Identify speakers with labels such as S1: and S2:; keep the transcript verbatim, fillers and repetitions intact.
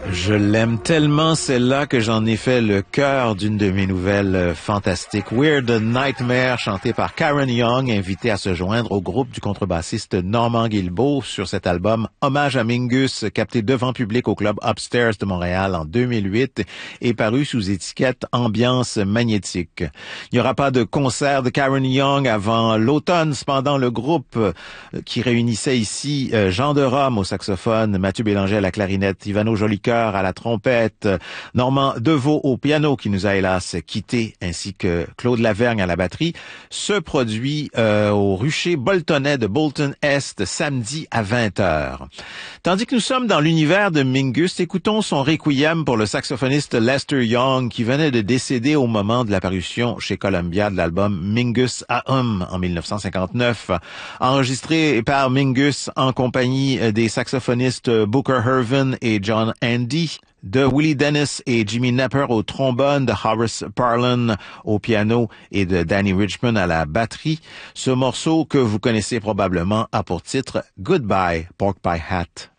S1: Je l'aime tellement, celle-là, que j'en ai fait le cœur d'une de mes nouvelles fantastiques. Weird Nightmare, chantée par Karen Young, invitée à se joindre au groupe du contrebassiste Normand Guilbeault sur cet album Hommage à Mingus, capté devant public au club Upstairs de Montréal en deux mille huit et paru sous étiquette Ambiance magnétique. Il n'y aura pas de concert de Karen Young avant l'automne. Cependant, le groupe qui réunissait ici Jean de Rome au saxophone, Mathieu Bélanger à la clarinette, Ivano Jolicoeur à la trompette, Normand Deveau au piano qui nous a hélas quittés, ainsi que Claude Lavergne à la batterie, se produit euh, au Rucher Boltonais de Bolton Est samedi à vingt heures. Tandis que nous sommes dans l'univers de Mingus, écoutons son requiem pour le saxophoniste Lester Young qui venait de décéder au moment de la parution chez Columbia de l'album Mingus Aum en mille neuf cent cinquante-neuf, enregistré par Mingus en compagnie des saxophonistes Booker Hervin et John Andy, de Willie Dennis et Jimmy Napper au trombone, de Horace Parlan au piano et de Danny Richmond à la batterie. Ce morceau que vous connaissez probablement a pour titre Goodbye Pork Pie Hat.